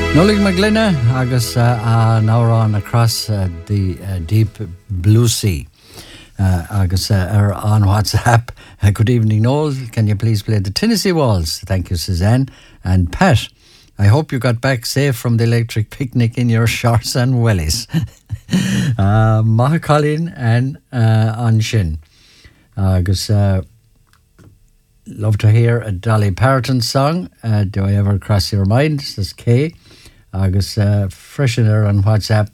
Nolig Maglina, agus now on across the deep blue sea. Agus on WhatsApp. Good evening, Noel. Can you please play the Tennessee Waltz? Thank you, Suzanne. And Pat, I hope you got back safe from the electric picnic in your shorts and wellies. Maha Colleen and Anshin. Agus love to hear a Dolly Parton song. Do I ever cross your mind? Says Kay. Agus freshener on WhatsApp.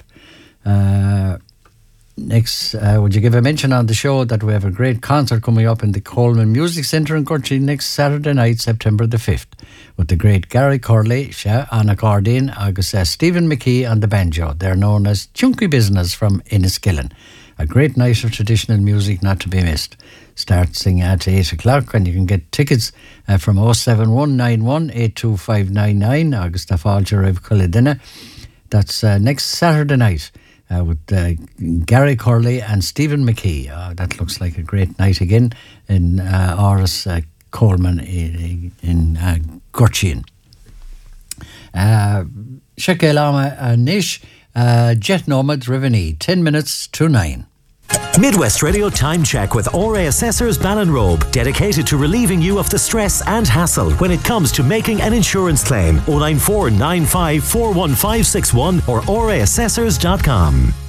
Next, would you give a mention on the show that we have a great concert coming up in the Coleman Music Centre in Cortree next Saturday night, September the 5th, with the great Gary Corley on accordion, agus Stephen McKee on the banjo. They're known as Chunky Business from Enniskillen. A great night of traditional music not to be missed. Starting at 8 o'clock, and you can get tickets from 07191 82599, agus the Fáilte Raibh Culledina. That's next Saturday night with Gary Corley and Stephen McKee. That looks like a great night again in Áras Coleman in Gorchin. Shekel Lama Nish, Jet Nomad Riveni, 10 minutes to 9. Midwest Radio Time Check with RA Assessors Ballinrobe, dedicated to relieving you of the stress and hassle when it comes to making an insurance claim. 094 95 41561 or raassessors.com.